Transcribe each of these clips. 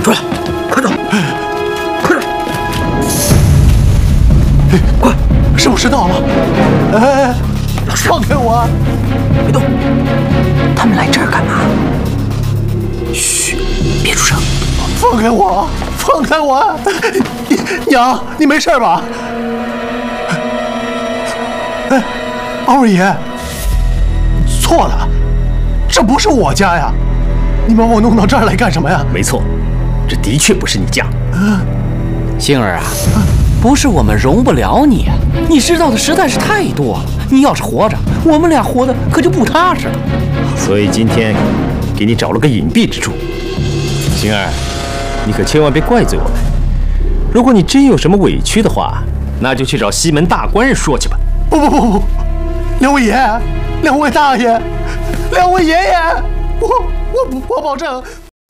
出来，快走，快点！快， 是不是到了？哎，放开我！ 别动！他们来这儿干嘛？嘘，别出声！ 放开我！放开我！娘，你没事吧？哎，二爷，错了，这不是我家呀！你把我弄到这儿来干什么呀？ 没错，这的确不是你家。 星儿啊，不是我们容不了你，你知道的实在是太多了。你要是活着，我们俩活的可就不踏实了。 所以今天给你找了个隐蔽之处。星儿，你可千万别怪罪我们。如果你真有什么委屈的话，那就去找西门大官人说去吧。 不，两位爷，两位大爷，两位爷爷，我保证。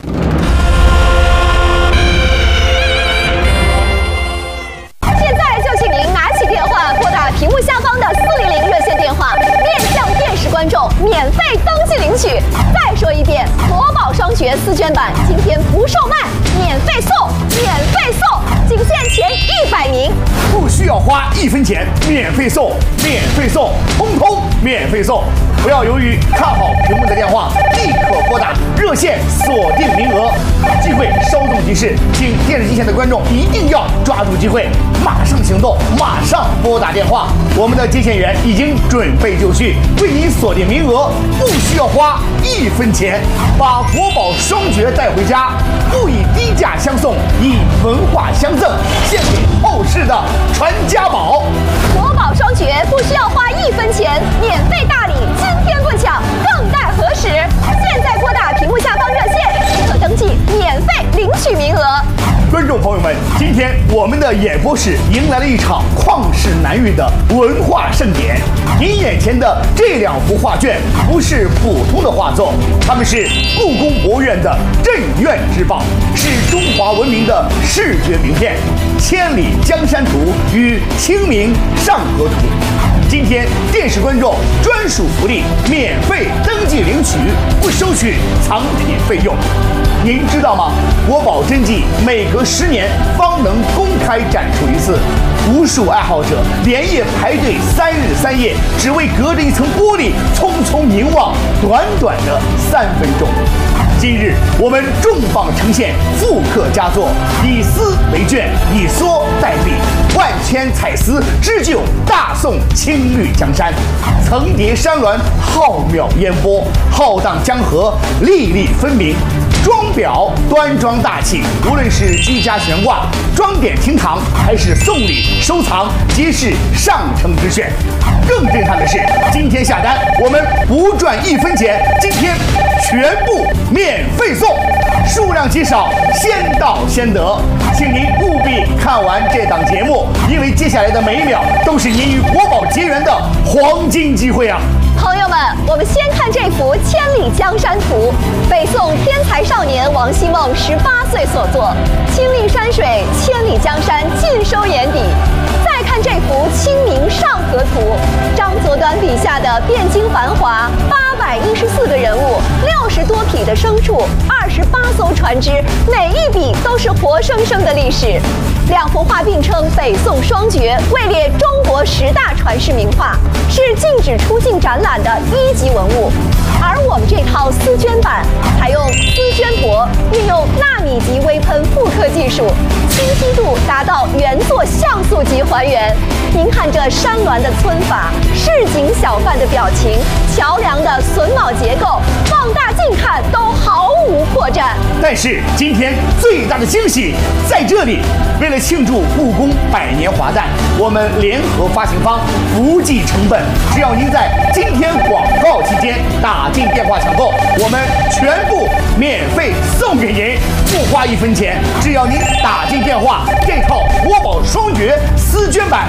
现在就请您拿起电话拨打屏幕下方的400热线电话，面向电视观众免费登记领取。再说一遍，国宝双绝丝绢版今天不售卖，免费送，免费送，仅限前100名， 不需要花1分钱，免费送，免费送，通通免费送。不要犹豫，看好屏幕的电话，立刻拨打热线，锁定名额。机会稍纵即逝，请电视机前的观众一定要抓住机会，马上行动，马上拨打电话。我们的接线员已经准备就绪，为您锁定名额，不需要花1分钱，把国宝双绝带回家，不以低价相送，以文化相赠，献给后世的传家宝。 国宝双绝不需要花1分钱，免费大礼，今天不抢，更待何时？现在拨打屏幕下方热线即可登记，免费领取名额。 观众朋友们，今天我们的演播室迎来了一场旷世难遇的文化盛典。您眼前的这2幅画卷不是普通的画作，它们是故宫博物院的镇院之宝，是中华文明的视觉名片，《千里江山图》与《清明上河图》。今天电视观众专属福利，免费登记领取，不收取藏品费用。您知道吗？国宝真迹每隔10年方能公开展出一次，无数爱好者连夜排队3日3夜，只为隔着一层玻璃匆匆凝望短短的3分钟。今日我们重磅呈现复刻佳作，以丝为卷，以梭代笔，万千彩丝织就大宋青绿江山，层叠山峦，浩渺烟波，浩荡江河，粒粒分明。装裱端庄大气，无论是居家悬挂、装点厅堂，还是送礼收藏，皆是上乘之选。更震撼的是，今天下单我们不赚1分钱，今天全部免费送，数量极少，先到先得。请您务必看完这档节目，因为接下来的每1秒都是您与国宝结缘的黄金机会啊！ 朋友们，我们先看这幅《千里江山图》，北宋天才少年王希孟18岁所作，亲历山水，千里江山尽收眼底。再看这幅《清明上河图》，张择端笔下的汴京繁华，814个人物，60多匹的牲畜，28艘船只，每一笔都是活生生的历史。2幅画并称北宋双绝，位列中国10大传世名画，是禁止出境展览的1级文物。而我们这套丝绢版采用丝绢帛，运用纳米级微喷复刻技术，清晰度达到原作像素级还原。您看这山峦的皴法，市井小贩的表情，桥梁的榫卯结构，放大镜看都毫无破绽。 但是今天最大的惊喜在这里，为了庆祝故宫100年华诞，我们联合发行方不计成本，只要您在今天广告期间打进电话抢购，我们全部免费送给您，不花1分钱，只要您打进电话，这套国宝双绝丝绢版